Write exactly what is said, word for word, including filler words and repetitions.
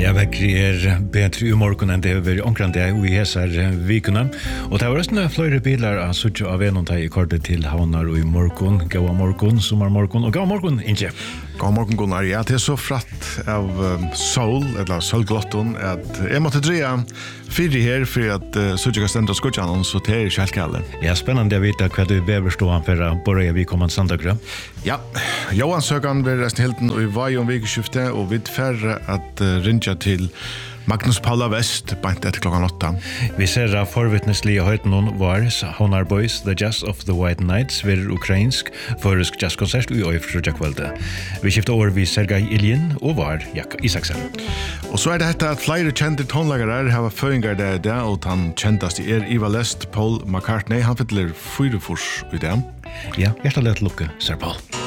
Ja, vekkri er bedre i morgen enn det har vært omkring det i hesar vikene. Og det var også flere biler av suttje av en og i kortet til Havnar og i morgen. Gåa morgen, sommermorgen og gåa morgen, Inge. Gåa morgen, Gunnar. Ja, det er så fratt av um, sol, eller solglotton, at jeg måtte dreie fire her for at uh, suttje kan stende skutjene, så det er ikke helt kallet. Ja, spennende å vite hva du bever stå an for å borre vi kommer sandagre. Ja, Johan Søkan vil resten helten og i vei om vikeskiftet, og vi færre at uh, rinja til Magnus Paula West, bant etter klokkan åtta. Vi ser at forvittneslige høyten noen var Havnar Boys, The Jazz of the White Nights, ved ukrainsk, føresk jazzkonsert i Øyfrødja kvelde. Vi skiftet over vi Sergei Ilyin og var Jakob Isaksen. Og så er det dette at flere kjente tonlagere har føringer det det, og han kjentast er Iva Lest, Paul McCartney, han fyller fyrefors i det. Ja, hjertelig lukke, Sir Paul.